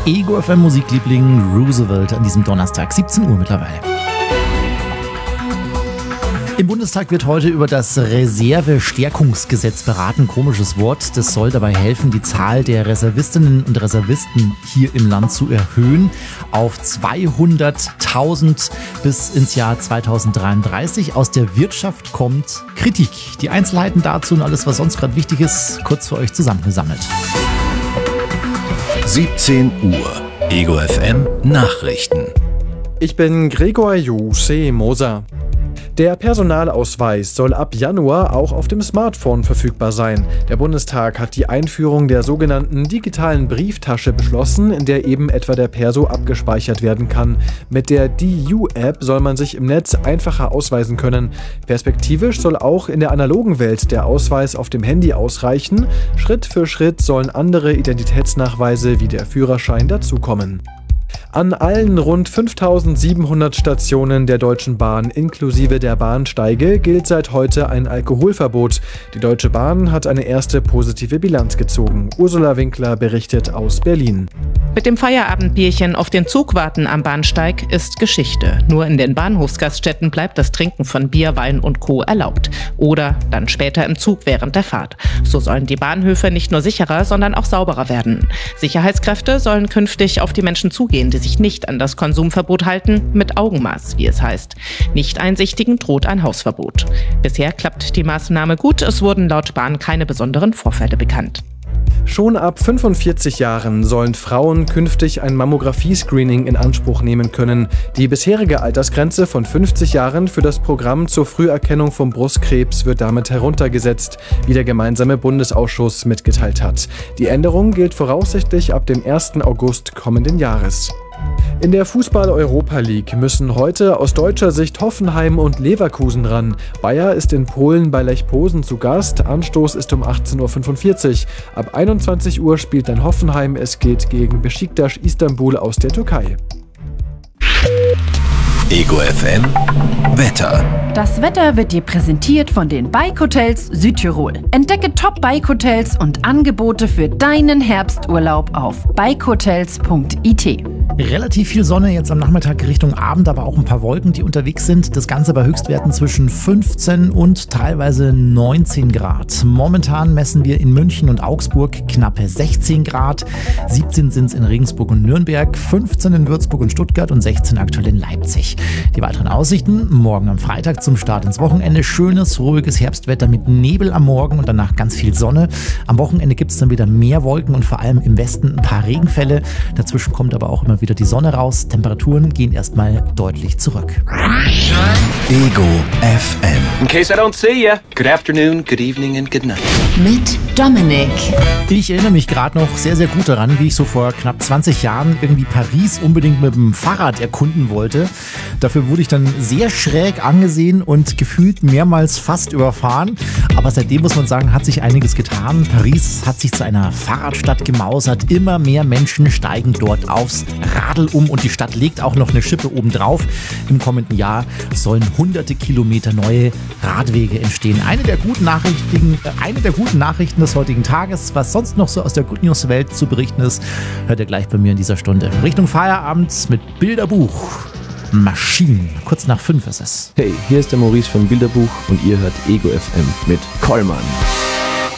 Ego FM Musikliebling Roosevelt an diesem Donnerstag, 17 Uhr mittlerweile. Im Bundestag wird heute über das Reservestärkungsgesetz beraten. Komisches Wort. Das soll dabei helfen, die Zahl der Reservistinnen und Reservisten hier im Land zu erhöhen auf 200.000 bis ins Jahr 2033. Aus der Wirtschaft kommt Kritik. Die Einzelheiten dazu und alles, was sonst gerade wichtig ist, kurz für euch zusammengesammelt. 17 Uhr. Ego FM Nachrichten. Ich bin Gregor Moser. Der Personalausweis soll ab Januar auch auf dem Smartphone verfügbar sein. Der Bundestag hat die Einführung der sogenannten digitalen Brieftasche beschlossen, in der eben etwa der Perso abgespeichert werden kann. Mit der DU-App soll man sich im Netz einfacher ausweisen können. Perspektivisch soll auch in der analogen Welt der Ausweis auf dem Handy ausreichen. Schritt für Schritt sollen andere Identitätsnachweise wie der Führerschein dazukommen. An allen rund 5.700 Stationen der Deutschen Bahn inklusive der Bahnsteige gilt seit heute ein Alkoholverbot. Die Deutsche Bahn hat eine erste positive Bilanz gezogen. Ursula Winkler berichtet aus Berlin. Mit dem Feierabendbierchen auf den Zug warten am Bahnsteig ist Geschichte. Nur in den Bahnhofsgaststätten bleibt das Trinken von Bier, Wein und Co. erlaubt. Oder dann später im Zug während der Fahrt. So sollen die Bahnhöfe nicht nur sicherer, sondern auch sauberer werden. Sicherheitskräfte sollen künftig auf die Menschen zugehen, die sich nicht an das Konsumverbot halten, mit Augenmaß, wie es heißt. Nicht-Einsichtigen droht ein Hausverbot. Bisher klappt die Maßnahme gut, es wurden laut Bahn keine besonderen Vorfälle bekannt. Schon ab 45 Jahren sollen Frauen künftig ein Mammographie-Screening in Anspruch nehmen können. Die bisherige Altersgrenze von 50 Jahren für das Programm zur Früherkennung von Brustkrebs wird damit heruntergesetzt, wie der gemeinsame Bundesausschuss mitgeteilt hat. Die Änderung gilt voraussichtlich ab dem 1. August kommenden Jahres. In der Fußball-Europa League müssen heute aus deutscher Sicht Hoffenheim und Leverkusen ran. Bayer ist in Polen bei Lech Posen zu Gast. Anstoß ist um 18.45 Uhr. Ab 21 Uhr spielt dann Hoffenheim. Es geht gegen Beşiktaş Istanbul aus der Türkei. Ego FM Wetter. Das Wetter wird dir präsentiert von den Bike Hotels Südtirol. Entdecke Top-Bike Hotels und Angebote für deinen Herbsturlaub auf bikehotels.it. Relativ viel Sonne jetzt am Nachmittag Richtung Abend, aber auch ein paar Wolken, die unterwegs sind. Das Ganze bei Höchstwerten zwischen 15 und teilweise 19 Grad. Momentan messen wir in München und Augsburg knappe 16 Grad. 17 sind es in Regensburg und Nürnberg, 15 in Würzburg und Stuttgart und 16 aktuell in Leipzig. Die weiteren Aussichten: morgen am Freitag zum Start ins Wochenende. Schönes, ruhiges Herbstwetter mit Nebel am Morgen und danach ganz viel Sonne. Am Wochenende gibt es dann wieder mehr Wolken und vor allem im Westen ein paar Regenfälle. Dazwischen kommt aber auch immer wieder die Sonne raus. Temperaturen gehen erstmal deutlich zurück. Ego FM. In case I don't see you, good afternoon, good evening and good night. Mit Dominik. Ich erinnere mich gerade noch sehr, sehr gut daran, wie ich so vor knapp 20 Jahren irgendwie Paris unbedingt mit dem Fahrrad erkunden wollte. Dafür wurde ich dann sehr schräg angesehen und gefühlt mehrmals fast überfahren. Aber seitdem muss man sagen, hat sich einiges getan. Paris hat sich zu einer Fahrradstadt gemausert. Immer mehr Menschen steigen dort aufs Radl um und die Stadt legt auch noch eine Schippe obendrauf. Im kommenden Jahr sollen hunderte Kilometer neue Radwege entstehen. Eine der guten Nachrichten des heutigen Tages. Was sonst noch so aus der Good News Welt zu berichten ist, hört ihr gleich bei mir in dieser Stunde. Richtung Feierabend mit Bilderbuch. Maschinen. Kurz nach 5 ist es. Hey, hier ist der Maurice von Bilderbuch und ihr hört Ego FM mit Kollmann.